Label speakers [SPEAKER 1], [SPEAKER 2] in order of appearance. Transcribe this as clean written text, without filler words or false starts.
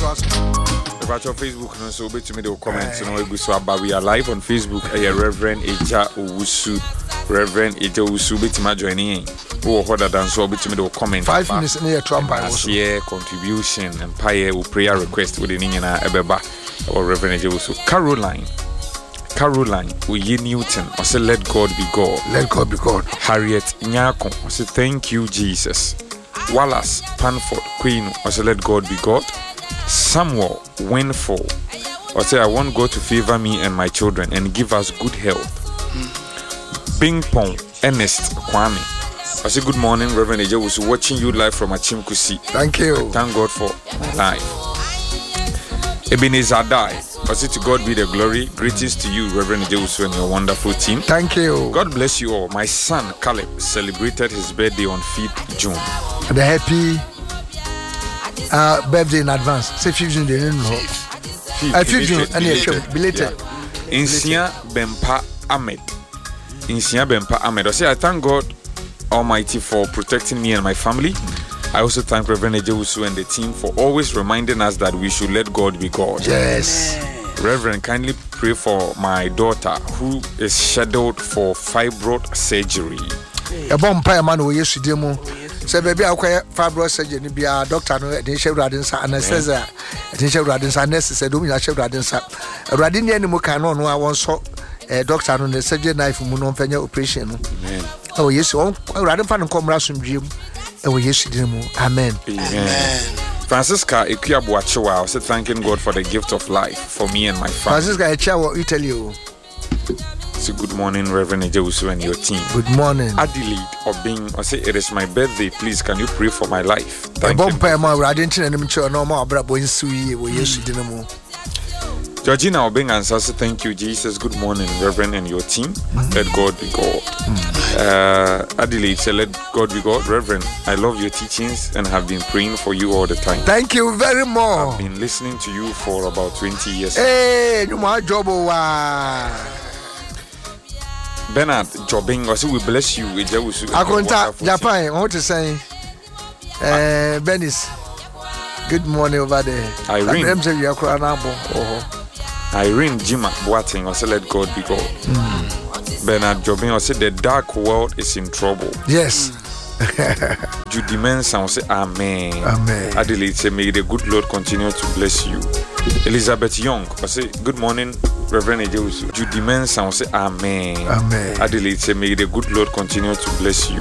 [SPEAKER 1] us.
[SPEAKER 2] About your Facebook, no, so bet me the comments. You know, we are live on Facebook. Reverend Eja Owusu, Reverend Eja Owusu, bet me joining. Oh, harder than so, bet me the comment.
[SPEAKER 1] 5 minutes near Trump.
[SPEAKER 2] Yeah, contribution and prayer request with the Nina Ebeba or Reverend Eja Owusu. Caroline, Uye Newton, I say, let God be God.
[SPEAKER 1] Let God be God.
[SPEAKER 2] Harriet Nyako, I say, thank you, Jesus. Wallace Panford, Queen, I say, let God be God. Samuel Winfall, I say, I want God to favor me and my children and give us good health. Bing Pong Ernest Kwame, I say, good morning, Reverend Eja was watching you live from Achimkusi.
[SPEAKER 1] Thank you.
[SPEAKER 2] Thank God for life. Ebenezer Dai, I say, to God be the glory. Greetings to you, Reverend Eja Owusu, and your wonderful team.
[SPEAKER 1] Thank you.
[SPEAKER 2] God bless you all. My son Caleb celebrated his birthday on 5th June.
[SPEAKER 1] The happy birthday in advance. Say 5th June, they didn't know. 5th June, and belated.
[SPEAKER 2] Insia Bempa Ahmed. I say, I thank God Almighty for protecting me and my family. I also thank Reverend Eja Owusu and the team for always reminding us that we should let God be God.
[SPEAKER 1] Yes.
[SPEAKER 2] Reverend, kindly pray for my daughter who is scheduled for fibroid surgery.
[SPEAKER 1] A bomb pie man who used to demo. Say, baby, I quite fibroid surgery. Be a doctor, no, they shall radins and anesthesia. They shall radins and necessary. Do me a shall radins. Radin anymore canon. I once saw a doctor on the surgery knife from Munonfenia operation. Oh, yes, radin fan come rasum dream. Oh, yes, amen.
[SPEAKER 2] Amen. Francisca Ekuyabuachewa, I said thanking God for the gift of life for me and my family.
[SPEAKER 1] Francisca Echawa, Italy.
[SPEAKER 2] So good morning, Reverend Eja Owusu and your team.
[SPEAKER 1] Good morning.
[SPEAKER 2] Adelaide Obing, I say it is my birthday. Please, can you pray for my life? Thank you. Georgina Obing answers, thank you, Jesus. Good morning, Reverend and your team. Let God be God. Adelaide said, let God be God. Reverend, I love your teachings and have been praying for you all the time.
[SPEAKER 1] Thank you very much.
[SPEAKER 2] I've been listening to you for about 20 years.
[SPEAKER 1] Hey, you my job.
[SPEAKER 2] Bernard Jobing, I say we bless you. Eja Owusu.
[SPEAKER 1] I contact Japan. I want to say, Benis. Good morning over there.
[SPEAKER 2] Irene Jima Boating, I say let God be God. Bernard Jobin, I say the dark world is in trouble.
[SPEAKER 1] Yes.
[SPEAKER 2] Judy Mensa, I say amen.
[SPEAKER 1] Amen.
[SPEAKER 2] Adelaide say may the good Lord continue to bless you. Elizabeth Young, I say good morning, Reverend Eja Owusu. Judy Mensa, I say amen.
[SPEAKER 1] Amen.
[SPEAKER 2] Adelaide say may the good Lord continue to bless you.